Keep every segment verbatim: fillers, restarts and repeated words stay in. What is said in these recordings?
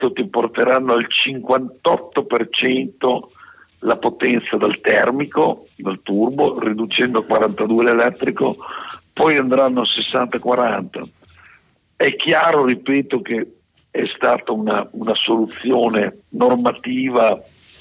ti porteranno al cinquantotto per cento la potenza del termico, del turbo, riducendo a quarantadue l'elettrico, poi andranno a sessanta quaranta. È chiaro, ripeto, che è stata una, una soluzione normativa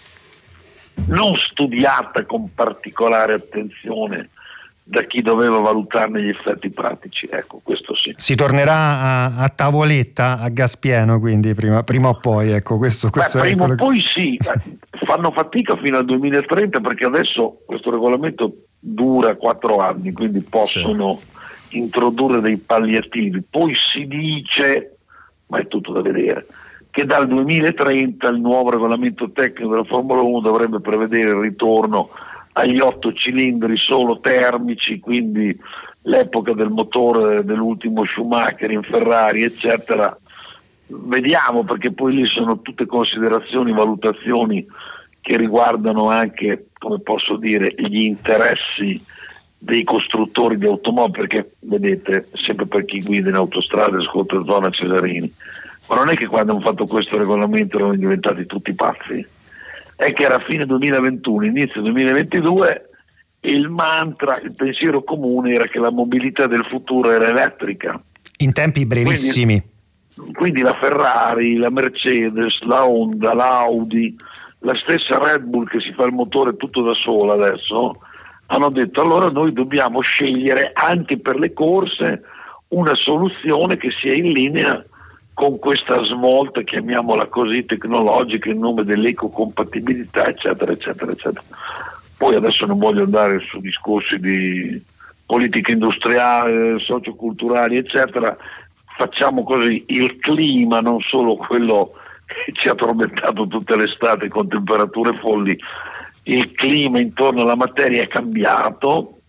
non studiata con particolare attenzione da chi doveva valutarne gli effetti pratici. Ecco, questo sì. Si tornerà a, a tavoletta a gas pieno, quindi prima, prima o poi, ecco, questo, questo Beh, è prima o quello... poi sì, fanno fatica fino al duemilatrenta, perché adesso questo regolamento dura quattro anni, quindi possono sì. introdurre dei palliativi. Poi si dice, ma è tutto da vedere, che dal duemilatrenta il nuovo regolamento tecnico della Formula uno dovrebbe prevedere il ritorno agli otto cilindri solo termici, quindi l'epoca del motore dell'ultimo Schumacher in Ferrari, eccetera. Vediamo, perché poi lì sono tutte considerazioni, valutazioni che riguardano anche, come posso dire, gli interessi dei costruttori di automobili, perché vedete, sempre per chi guida in autostrada, ascolta zona Cesarini, ma non è che quando hanno fatto questo regolamento erano diventati tutti pazzi, è che era fine duemilaventuno, inizio duemilaventidue, il mantra, il pensiero comune era che la mobilità del futuro era elettrica. In tempi brevissimi. Quindi, quindi la Ferrari, la Mercedes, la Honda, l'Audi, la stessa Red Bull che si fa il motore tutto da sola adesso, hanno detto allora noi dobbiamo scegliere anche per le corse una soluzione che sia in linea con questa svolta, chiamiamola così, tecnologica, in nome dell'ecocompatibilità, eccetera, eccetera, eccetera. Poi adesso non voglio andare su discorsi di politica industriale, socioculturali, eccetera. Facciamo così: il clima, non solo quello che ci ha tormentato tutta l'estate con temperature folli, il clima intorno alla materia è cambiato,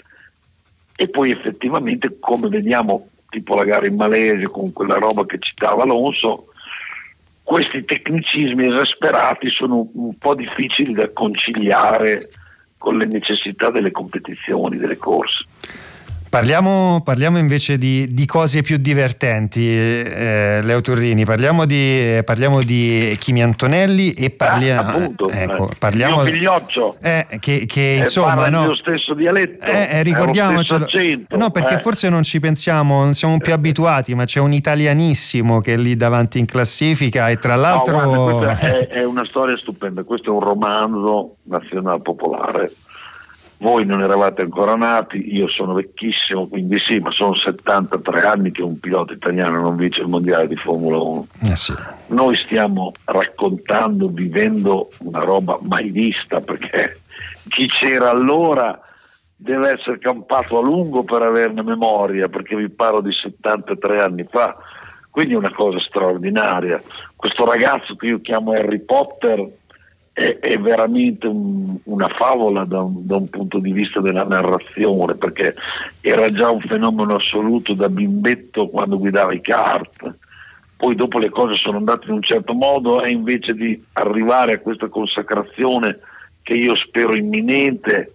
e poi effettivamente, come vediamo tipo la gara in Malesia con quella roba che citava Alonso, questi tecnicismi esasperati sono un po' difficili da conciliare con le necessità delle competizioni, delle corse. Parliamo, parliamo invece di, di cose più divertenti, eh, Leo Turrini. Parliamo di, eh, parliamo di Kimi Antonelli e parliamo, ah, appunto, ecco, eh, parliamo, il mio figlioccio eh, che, che eh, insomma, no, lo stesso dialetto, eh, eh, ricordiamocelo, accento, no, perché eh. forse non ci pensiamo, non siamo più abituati, ma c'è un italianissimo che è lì davanti in classifica, e tra l'altro no, guarda, questa è, è una storia stupenda. Questo è un romanzo nazional popolare. Voi non eravate ancora nati, io sono vecchissimo, quindi sì, ma sono settantatré anni che un pilota italiano non vince il mondiale di Formula uno. Eh sì. Noi stiamo raccontando, vivendo una roba mai vista, perché chi c'era allora deve essere campato a lungo per averne memoria, perché vi parlo di settantatré anni fa, quindi è una cosa straordinaria. Questo ragazzo che io chiamo Harry Potter È, è veramente un, una favola da un, da un punto di vista della narrazione, perché era già un fenomeno assoluto da bimbetto quando guidava i kart. Poi dopo le cose sono andate in un certo modo, e invece di arrivare a questa consacrazione che io spero imminente,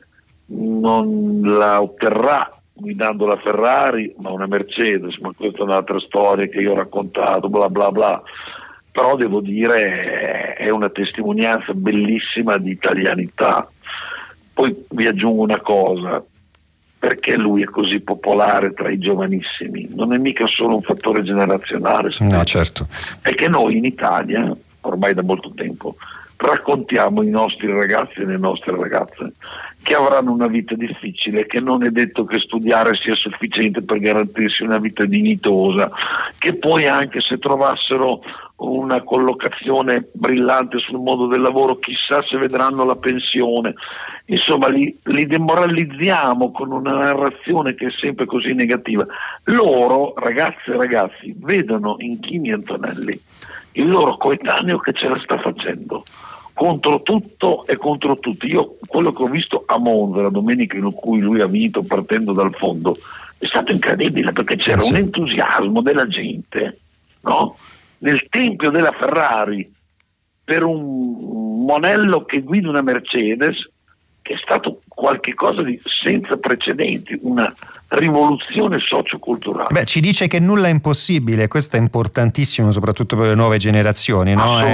non la otterrà guidando la Ferrari ma una Mercedes, ma questa è un'altra storia che io ho raccontato, bla bla bla. Però devo dire è una testimonianza bellissima di italianità. Poi vi aggiungo una cosa: perché lui è così popolare tra i giovanissimi? Non è mica solo un fattore generazionale, no, certo. È che noi in Italia, ormai da molto tempo, raccontiamo ai nostri ragazzi e alle nostre ragazze che avranno una vita difficile, che non è detto che studiare sia sufficiente per garantirsi una vita dignitosa, che poi anche se trovassero una collocazione brillante sul mondo del lavoro, chissà se vedranno la pensione. Insomma, li, li demoralizziamo con una narrazione che è sempre così negativa. Loro, ragazze e ragazzi, vedono in Kimi Antonelli il loro coetaneo che ce la sta facendo contro tutto e contro tutti. Io quello che ho visto a Monza la domenica in cui lui ha vinto partendo dal fondo è stato incredibile, perché c'era sì. un entusiasmo della gente, no? Nel tempio della Ferrari per un monello che guida una Mercedes, che è stato qualche cosa di senza precedenti, una rivoluzione socioculturale. Beh, ci dice che nulla è impossibile, questo è importantissimo soprattutto per le nuove generazioni, no?